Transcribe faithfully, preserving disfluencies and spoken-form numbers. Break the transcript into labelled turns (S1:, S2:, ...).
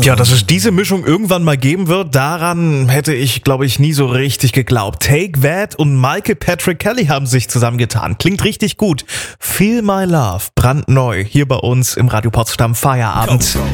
S1: Ja, dass es diese Mischung irgendwann mal geben wird, daran hätte ich, glaube ich, nie so richtig geglaubt. Take That und Michael Patrick Kelly haben sich zusammengetan. Klingt richtig gut. Feel My Love, brandneu, hier bei uns im Radio Potsdam Feierabend.